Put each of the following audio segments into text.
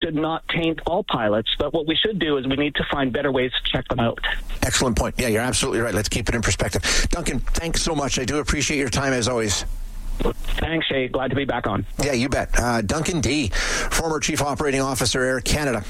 should not taint all pilots, but what we should do is we need to find better ways to check them out. Excellent point. Yeah, you're absolutely right. Let's keep it in perspective. Duncan, thanks so much. I do appreciate your time as always. Thanks, Shay. Glad to be back on. Yeah, you bet. Duncan D., former Chief Operating Officer, Air Canada.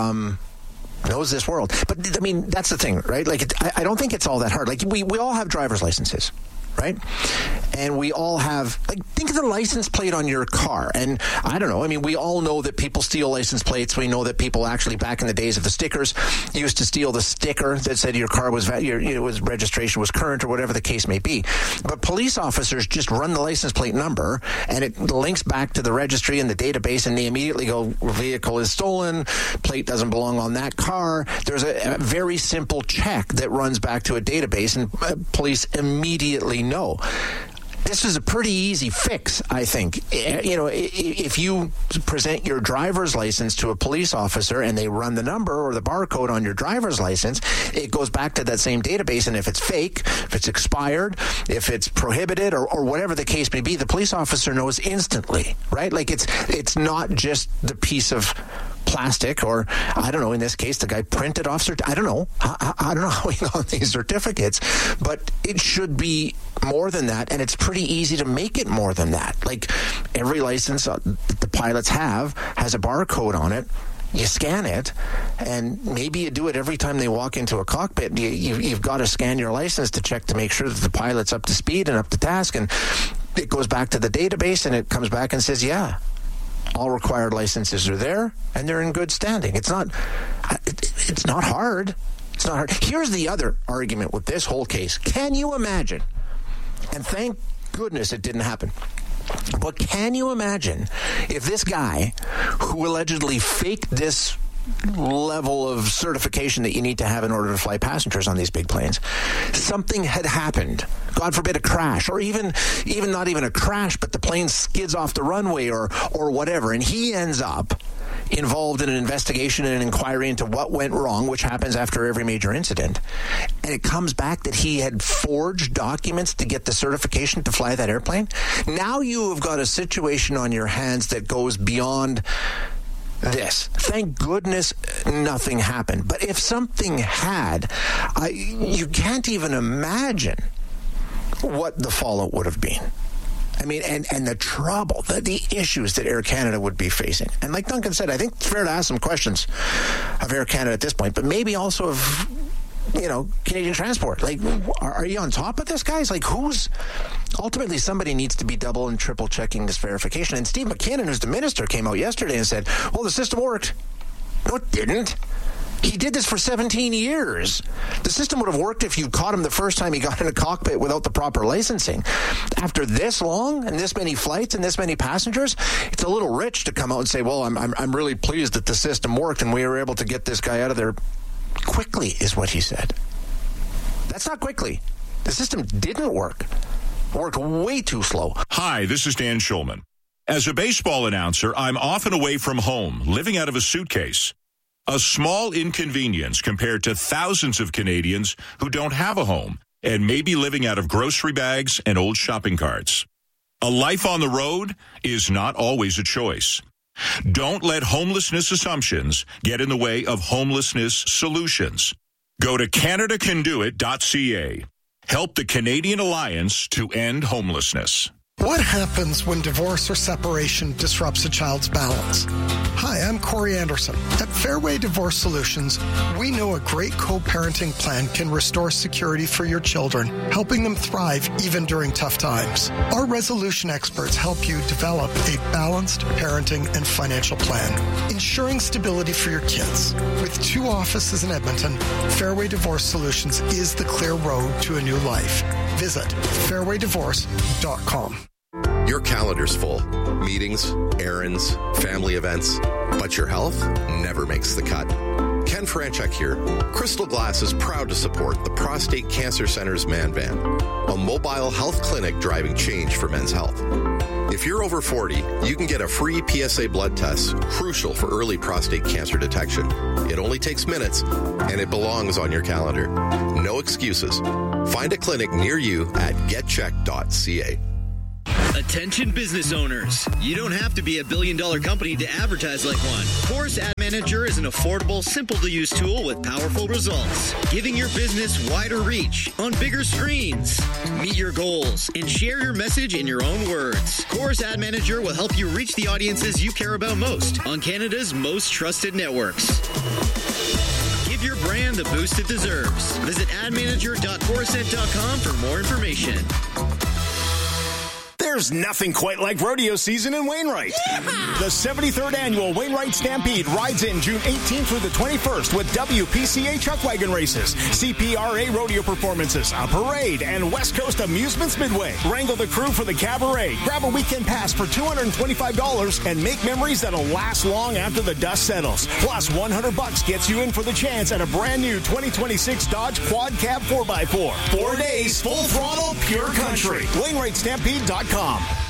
Knows this world. But, I mean, that's the thing, right? Like, I don't think it's all that hard. Like, we all have driver's licenses, right? And we all have, like, think of the license plate on your car. And I don't know. I mean, we all know that people steal license plates. We know that people actually, back in the days of the stickers, used to steal the sticker that said your car was, registration was current or whatever the case may be. But police officers just run the license plate number and it links back to the registry and the database, and they immediately go, vehicle is stolen, plate doesn't belong on that car. There's a very simple check that runs back to a database, and police immediately know. This is a pretty easy fix, I think. You know, if you present your driver's license to a police officer and they run the number or the barcode on your driver's license, it goes back to that same database. And if it's fake, if it's expired, if it's prohibited, or whatever the case may be, the police officer knows instantly, right? Like, it's not just the piece of plastic, or I don't know, in this case the guy printed off I don't know how he got these certificates, but it should be more than that, and it's pretty easy to make it more than that. Like, every license that the pilots has a barcode on it. You scan it, and maybe you do it every time they walk into a cockpit. You've got to scan your license to check to make sure that the pilot's up to speed and up to task, and it goes back to the database, and it comes back and says, yeah, all required licenses are there, and they're in good standing. It's not hard. It's not hard. Here's the other argument with this whole case. Can you imagine, and thank goodness it didn't happen, but can you imagine if this guy who allegedly faked this level of certification that you need to have in order to fly passengers on these big planes, something had happened, God forbid a crash, or even not even a crash, but the plane skids off the runway or whatever, and he ends up involved in an investigation and an inquiry into what went wrong, which happens after every major incident, and it comes back that he had forged documents to get the certification to fly that airplane. Now you have got a situation on your hands that goes beyond this. Thank goodness nothing happened. But if something had, you can't even imagine what the fallout would have been. I mean, and the trouble, the issues that Air Canada would be facing. And like Duncan said, I think it's fair to ask some questions of Air Canada at this point, but maybe also of, Canadian Transport. Like, are you on top of this, guys? Like, ultimately somebody needs to be double and triple checking this verification. And Steve McKinnon, who's the minister, came out yesterday and said, well, the system worked. No, it didn't. He did this for 17 years. The system would have worked if you caught him the first time he got in a cockpit without the proper licensing. After this long and this many flights and this many passengers, it's a little rich to come out and say, well, I'm really pleased that the system worked and we were able to get this guy out of there quickly, is what he said. That's not quickly. The system didn't work. It worked way too slow. Hi, this is Dan Schulman. As a baseball announcer, I'm often away from home, living out of a suitcase. A small inconvenience compared to thousands of Canadians who don't have a home and may be living out of grocery bags and old shopping carts. A life on the road is not always a choice. Don't let homelessness assumptions get in the way of homelessness solutions. Go to CanadaCanDoIt.ca. Help the Canadian Alliance to end homelessness. What happens when divorce or separation disrupts a child's balance? Hi, I'm Corey Anderson. At Fairway Divorce Solutions, we know a great co-parenting plan can restore security for your children, helping them thrive even during tough times. Our resolution experts help you develop a balanced parenting and financial plan, ensuring stability for your kids. With 2 offices in Edmonton, Fairway Divorce Solutions is the clear road to a new life. Visit fairwaydivorce.com. Your calendar's full. Meetings, errands, family events. But your health never makes the cut. Ken Franchuk here. Crystal Glass is proud to support the Prostate Cancer Center's Man Van, a mobile health clinic driving change for men's health. If you're over 40, you can get a free PSA blood test, crucial for early prostate cancer detection. It only takes minutes, and it belongs on your calendar. No excuses. Find a clinic near you at getcheck.ca. Attention business owners. You don't have to be a billion-dollar company to advertise like one. Chorus Ad Manager is an affordable, simple-to-use tool with powerful results, giving your business wider reach on bigger screens. Meet your goals and share your message in your own words. Chorus Ad Manager will help you reach the audiences you care about most on Canada's most trusted networks. Give your brand the boost it deserves. Visit admanager.chorused.com for more information. There's nothing quite like rodeo season in Wainwright. Yeah! The 73rd annual Wainwright Stampede rides in June 18th through the 21st with WPCA truck wagon races, CPRA rodeo performances, a parade, and West Coast Amusements Midway. Wrangle the crew for the cabaret, grab a weekend pass for $225, and make memories that'll last long after the dust settles. Plus, $100 gets you in for the chance at a brand new 2026 Dodge Quad Cab 4x4. 4 days, full throttle, pure country. WainwrightStampede.com.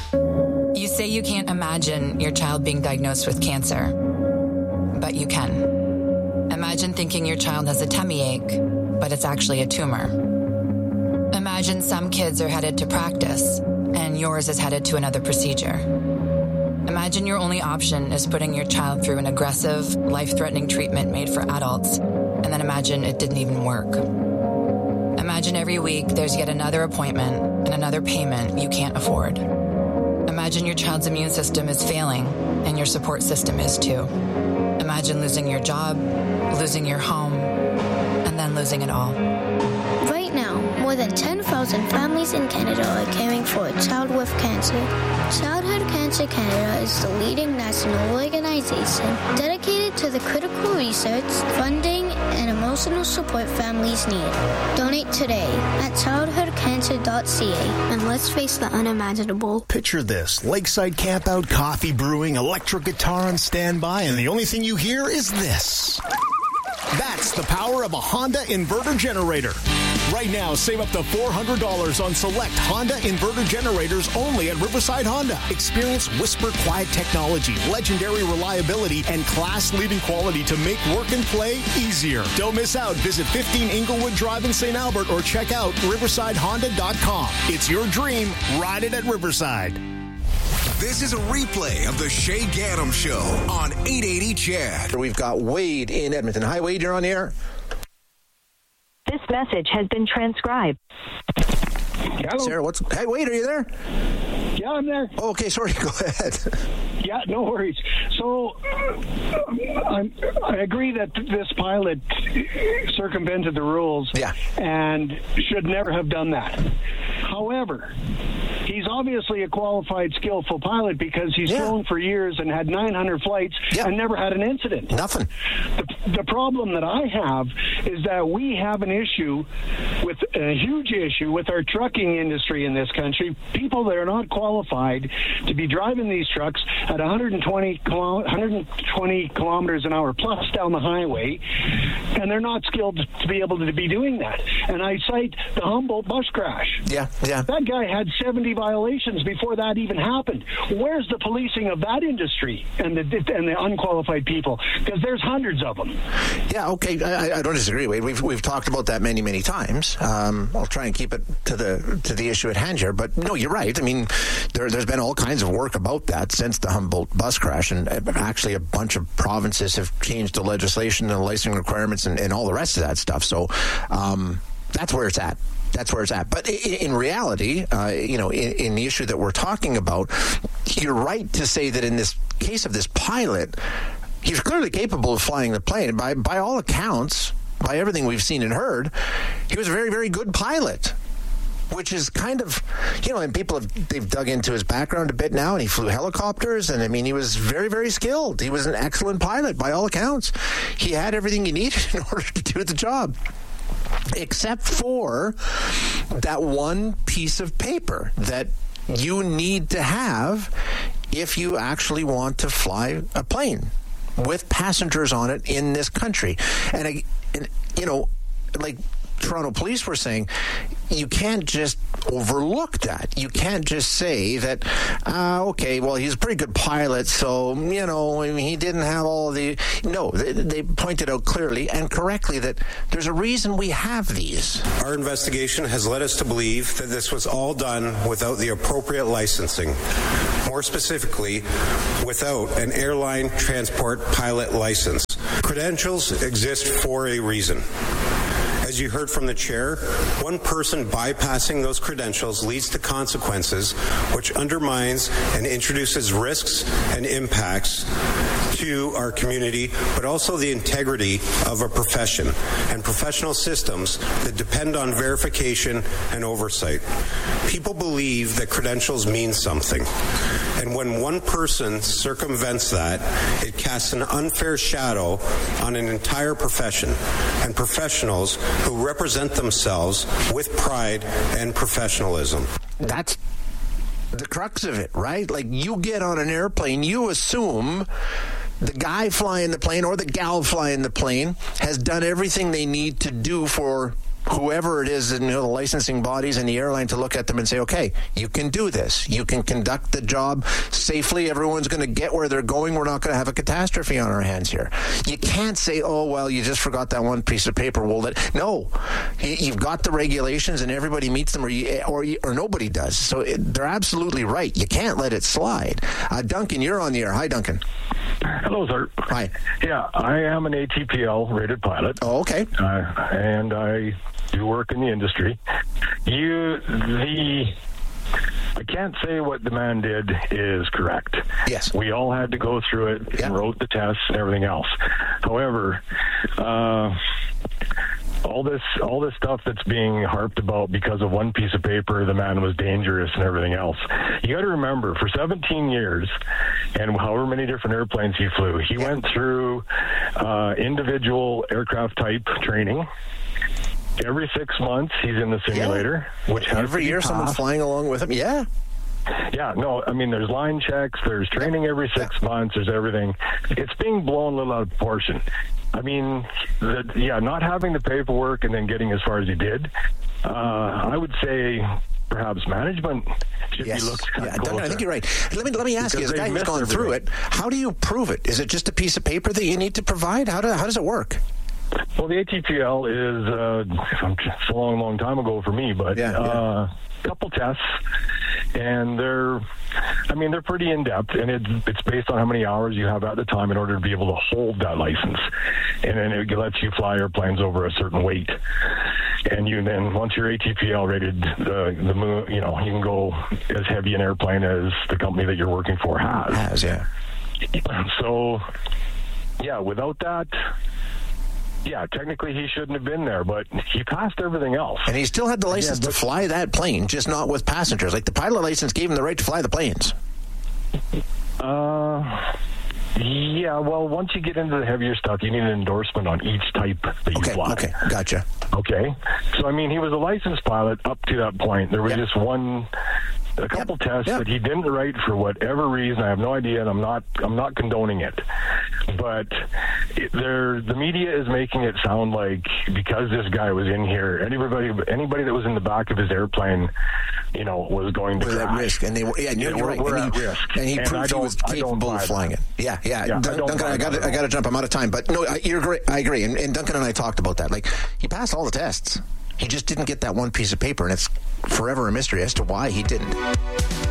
You say you can't imagine your child being diagnosed with cancer, but you can. Imagine thinking your child has a tummy ache, but it's actually a tumor. Imagine some kids are headed to practice, and yours is headed to another procedure. Imagine your only option is putting your child through an aggressive, life-threatening treatment made for adults, and then imagine it didn't even work. Imagine every week there's yet another appointment and another payment you can't afford. Imagine your child's immune system is failing and your support system is too. Imagine losing your job, losing your home, and then losing it all. Right now, more than 10,000 families in Canada are caring for a child with cancer. Childhood Cancer Canada is the leading national organization dedicated to the critical research, funding, and emotional support families need. Donate today at childhoodcancer.ca and let's face the unimaginable. Picture this: lakeside campout, coffee brewing, electric guitar on standby, and the only thing you hear is this. That's the power of a Honda inverter generator. Right now, save up to $400 on select Honda inverter generators only at Riverside Honda. Experience whisper quiet technology, legendary reliability, and class-leading quality to make work and play easier. Don't miss out. Visit 15 Inglewood Drive in St. Albert or check out riversidehonda.com. It's your dream. Ride it at Riverside. This is a replay of the Shay Gaddam Show on 880 CHED. We've got Wade in Edmonton. Hi, Wade. You're on the air. This message has been transcribed. Hello. Sarah, Hey, Wade, are you there? Yeah, I'm there. Oh, okay, sorry. Go ahead. Yeah, no worries. So, I agree that this pilot circumvented the rules and should never have done that. However, he's obviously a qualified, skillful pilot because he's flown for years and had 900 flights and never had an incident. Nothing. The problem that I have is that we have a huge issue with our trucking industry in this country. People that are not qualified to be driving these trucks at 120 kilometers an hour plus down the highway, and they're not skilled to be able to be doing that. And I cite the Humboldt bus crash. Yeah. That guy had 70 violations before that even happened. Where's the policing of that industry and the unqualified people? Because there's hundreds of them. Yeah, okay. I don't disagree, Wade. We've talked about that many times. I'll try and keep it to the issue at hand here. But no, you're right. I mean, there's been all kinds of work about that since the Humboldt bus crash, and actually a bunch of provinces have changed the legislation and the licensing requirements and all the rest of that stuff. So that's where it's at. But in reality, in the issue that we're talking about, you're right to say that in this case of this pilot, he's clearly capable of flying the plane. By all accounts, by everything we've seen and heard, he was a very, very good pilot. Which is kind of, and they've dug into his background a bit now, and he flew helicopters, and I mean, he was very, very skilled. He was an excellent pilot by all accounts. He had everything he needed in order to do the job, except for that one piece of paper that you need to have if you actually want to fly a plane with passengers on it in this country. And like Toronto police were saying, you can't just overlook that. You can't just say that, okay, well, he's a pretty good pilot, so, he didn't have all the... No, they pointed out clearly and correctly that there's a reason we have these. Our investigation has led us to believe that this was all done without the appropriate licensing. More specifically, without an airline transport pilot license. Credentials exist for a reason. As you heard from the chair, one person bypassing those credentials leads to consequences which undermines and introduces risks and impacts to our community, but also the integrity of a profession and professional systems that depend on verification and oversight. People believe that credentials mean something. And when one person circumvents that, it casts an unfair shadow on an entire profession and professionals who represent themselves with pride and professionalism. That's the crux of it, right? Like, you get on an airplane, you assume the guy flying the plane or the gal flying the plane has done everything they need to do for whoever it is, the licensing bodies and the airline, to look at them and say, okay, you can do this. You can conduct the job safely. Everyone's going to get where they're going. We're not going to have a catastrophe on our hands here. You can't say, oh, well, you just forgot that one piece of paper. Well, no, you've got the regulations and everybody meets them, or nobody does. So they're absolutely right. You can't let it slide. Duncan, you're on the air. Hi, Duncan. Hello, sir. Hi. Yeah, I am an ATPL rated pilot. Oh, okay. And I do work in the industry. I can't say what the man did is correct. Yes. We all had to go through it and wrote the tests and everything else. However, all this stuff that's being harped about because of one piece of paper, the man was dangerous and everything else. You got to remember, for 17 years and however many different airplanes he flew, he went through individual aircraft type training. Every 6 months, he's in the simulator, which has every year someone's flying along with him. Yeah. Yeah, no, I mean, there's line checks, there's training every 6 months, there's everything. It's being blown a little out of proportion. I mean, not having the paperwork and then getting as far as he did, I would say perhaps management should be looked at closer. I think you're right. Let me ask you, as a guy who's gone through it, how do you prove it? Is it just a piece of paper that you need to provide? How does it work? Well, the ATPL is it's a long time ago for me, but a couple tests, and they're pretty in depth, and it's based on how many hours you have at the time in order to be able to hold that license, and then it lets you fly airplanes over a certain weight, and once you're ATPL rated, the moon, you can go as heavy an airplane as the company that you're working for has. So, without that. Yeah, technically he shouldn't have been there, but he passed everything else. And he still had the license to fly that plane, just not with passengers. Like, the pilot license gave him the right to fly the planes. Yeah, well, once you get into the heavier stuff, you need an endorsement on each type that you fly. Okay, gotcha. Okay. So, I mean, he was a licensed pilot up to that point. There was just a couple tests that he didn't write for whatever reason. I have no idea, and I'm not condoning it. But the media is making it sound like because this guy was in here, anybody that was in the back of his airplane, was going to crash. At risk, and you're right. We're at risk, and he proved he was capable of flying it. Yeah. Duncan, I got to jump. I'm out of time, but no, you're great. I agree. And Duncan and I talked about that. Like, he passed all the tests. He just didn't get that one piece of paper, and it's forever a mystery as to why he didn't.